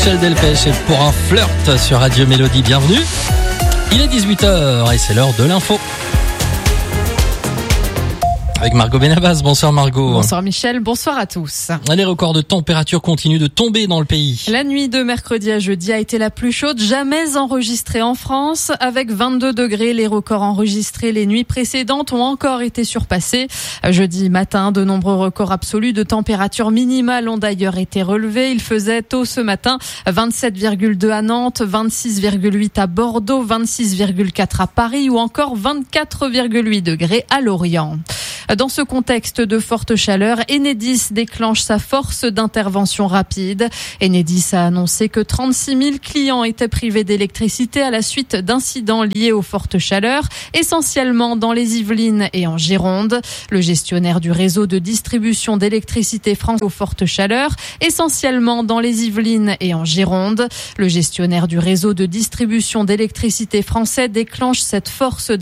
Michel Delpech est pour un flirt sur Radio Mélodie, bienvenue. Il est 18h et c'est l'heure de l'info. Avec Margot Benabas. Bonsoir Margot. Bonsoir Michel, bonsoir à tous. Les records de température continuent de tomber dans le pays. La nuit de mercredi à jeudi a été la plus chaude jamais enregistrée en France. Avec 22 degrés, les records enregistrés les nuits précédentes ont encore été surpassés. Jeudi matin, de nombreux records absolus de température minimale ont d'ailleurs été relevés. Il faisait tôt ce matin 27,2 à Nantes, 26,8 à Bordeaux, 26,4 à Paris ou encore 24,8 degrés à Lorient. Dans ce contexte de forte chaleur, Enedis déclenche sa force d'intervention rapide. Enedis a annoncé que 36 000 clients étaient privés d'électricité à la suite d'incidents liés aux fortes chaleurs, essentiellement dans les Yvelines et en Gironde. Le gestionnaire du réseau de distribution d'électricité France aux fortes chaleurs, essentiellement dans les Yvelines et en Gironde. Le gestionnaire du réseau de distribution d'électricité français déclenche cette force